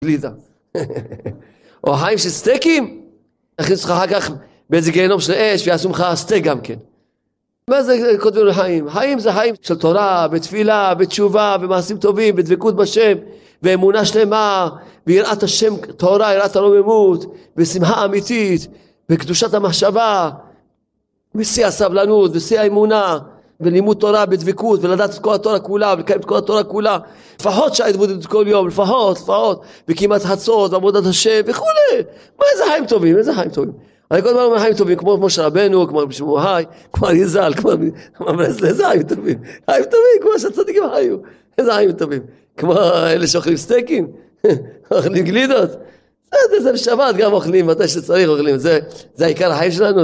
גלידה. או חיים של סטייקים, הכניסו לך אחר כך באיזה גיהנום של אש ויעשו לך סטייק גם כן. מה זה כותבים לחיים? חיים זה חיים של תורה, בתפילה, בתשובה, במעשים טובים, בדבקות בשם, באמונה שלמה, ביראת השם תורה, יראת הרוממות, בשמחה אמיתית, בקדושת המחשבה, בשיא הסבלנות, בשיא האמונה, בלימוד תורה, בדבקות, ולדעת את כל התורה כולה, ולקיים את כל התורה כולה, לפחות שעה התבודדות כל יום, לפחות, וכמעט חצות, ועבודת השם, וכו'. מה איזה חיים טובים, איזה חיים טובים. אני כל הזמן אומר חיים טובים, כמו משה רבנו, כמו רבי שמעון בר יוחאי, כמו אריז"ל, איזה חיים טובים, חיים טובים, כמו שהצדיקים חיו, איזה חיים טובים, כמו אלה שאוכלים סטייקים, אוכלים גלידות, זה בשבת גם אוכלים, מתי שצריך אוכלים, זה העיקר החיים שלנו,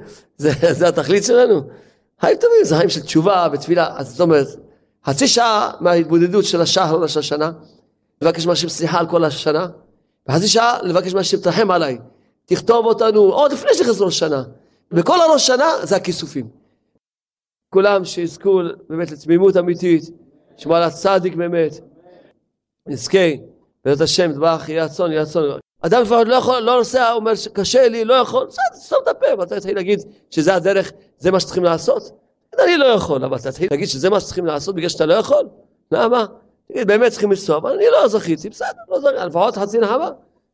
זה התכלית שלנו, חיים טובים, זה חיים של תשובה ותפילה. אז זאת אומרת, חצי שעה מההתבודדות של השחר לראש השנה, לבקש מהשם סליחה על כל השנה, וחצי שעה לבקש מהשם תרחם עליי, תכתוב אותנו עוד לפני שחזר ראש שנה. בכל הראש שנה זה הכיסופים. כולם שיזכו באמת לתמימות אמיתית, שמוע על הצדיק באמת, נזכה, בעזרת השם, דברך, יהיה רצון. אדם כבר לא יכול, לא נוסע, אומר שקשה לי, לא יכול, סתום את הפה, ואתה תתחיל להגיד שזה הדרך, זה מה שצריכים לעשות. אני לא יכול, אבל אתה תתחיל להגיד שזה מה שצריכים לעשות בגלל שאתה לא יכול. למה? תגיד, באמת צריכים לנסוע, אבל אני לא זכיתי, בסדר, לא זכיתי, לפחות חצי נחמה.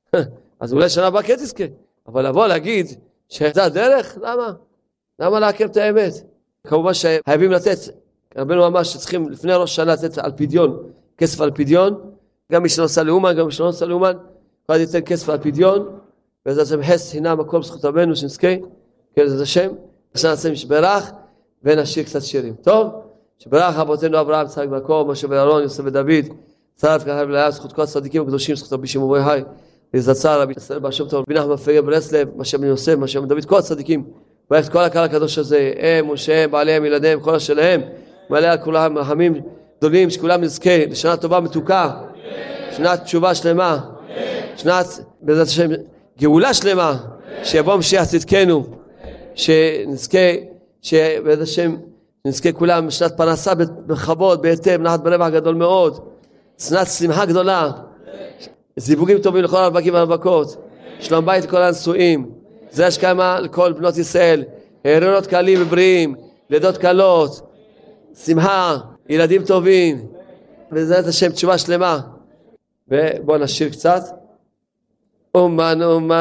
אז אולי שנה הבאה כן תזכה. אבל לבוא להגיד שזה הדרך, למה? למה לעכב את האמת? כמובן שחייבים לתת, רבנו אמר שצריכים לפני ראש שנה לתת על פדיון, כסף על פדיון, גם מי שנוסע לאומן, גם מי שנוסע לאומן, כבר ייתן כסף על פדיון, בעזרת השם חס חינם הכל בזכות רבנו שנזכה, בעזרת השם, עכשיו נעשה משברך ונשיר קצת שירים. טוב? שברך אבותינו אברהם, יצחק ויעקב, משה ואהרון, יוסף ודוד, צרף ככה ולאה, זכות כל הצדיקים הקדושים, זכות רבי שמעון בר יוחאי, לזצר, רבי ישראל בר שם טוב, רבי נחמן מפגר ברסלב, משה בן יוסף, משה בן דוד, כל הצדיקים, ואיך כל הקהל הקדוש הזה, הם, משה, בעליהם, ילדיהם, כל השלהם, מלא על כולם רחמים גדולים, שכולם נזכה לשנה טובה מתוקה, שנת תשובה שלמה, שנת בעזרת השם גאולה שלמה, שיבוא משיח צדקנו, שנזכה, שבעזרת השם נזכה כולם שנת פרנסה בכבוד, בהיטב, נחת ברווח גדול מאוד, שנת שמחה גדולה, זיווגים טובים לכל הרווקים והרווקות, שלום בית לכל הנשואים, זה השכמה לכל בנות ישראל, הריונות קלים ובריאים, לידות קלות, שמחה, ילדים טובים, בעזרת השם תשובה שלמה. ובואו נשיר קצת. אומן